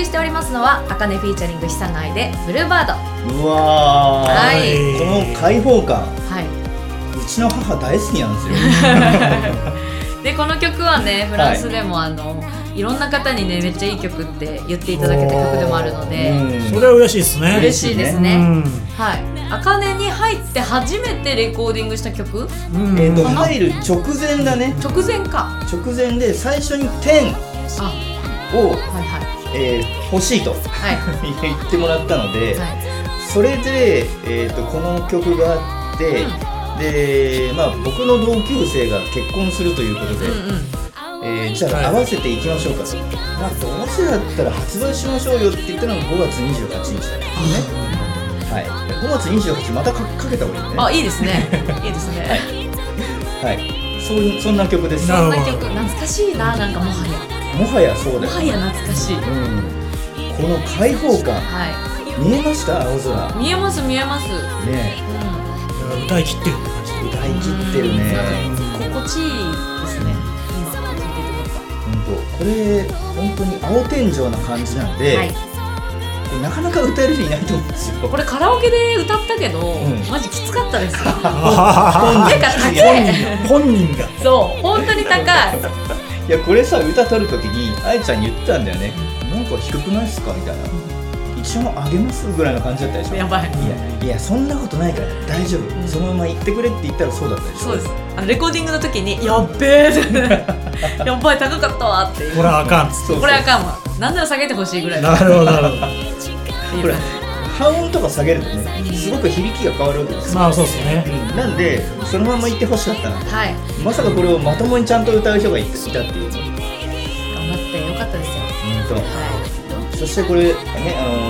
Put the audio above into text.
りしておりますのは、あかねフィーチャリング久内でブルーバード。 うわー、 はい、 この開放感、 はい、 うちの母大好きなんですよでこの曲はね、フランスでもいろんな方にね、めっちゃいい曲って言っていただけた曲でもあるので、 それは嬉しいですね。 嬉しいですね。はい、あかねに入って初めてレコーディングした曲、 入る直前だね。 直前か。 直前で最初に10を、 はいはい、 欲しいと、はい、言ってもらったので、はい、それで、この曲があって、で、まあ、僕の同級生が結婚するということで、じゃあ合わせていきましょうかと、まあ、どうせだったら発売しましょうよって言ったのが5月28日だったんですね。はい、5月28日またかけた方がいいね。 あ、いいですね。いいですね。 はい、はい、そんな曲です。 そんな曲、懐かしいな、なんかもはやそうだよ、ね。 もはや懐かしい。 この開放感、見えました？青空。見えますね。 歌い切ってる感じ。 歌い切ってるね。 心地いいですね。今聞いててこれ本当に青天井な感じなんで、はい、なかなか歌える人いないと思うんですよ。 これカラオケで歌ったけど、マジきつかったですよ。手が高い。 本人が。 そう、本当に高い。 いや、これさ、歌取るときにあいちゃんに言ったんだよね。なんか低くないっすかみたいな。一応あげますぐらいの感じだったでしょ。 やばい。 いやそんなことないから大丈夫、そのまま言ってくれって言ったらそうだったでしょ。 そうです。レコーディングの時にやっべーやっぱり高かったわっていう。 これあかん。 これあかんわ。なんなら下げてほしいぐらい。 なるほどなるほど。 これ半音とか下げるとね、すごく響きが変わるわけですよ。 まあそうですね。 なんでそのまま言ってほしかったな。 はい。 まさかこれをまともにちゃんと歌う人がいたっていう。 頑張ってよかったですよ。 そしてこれね、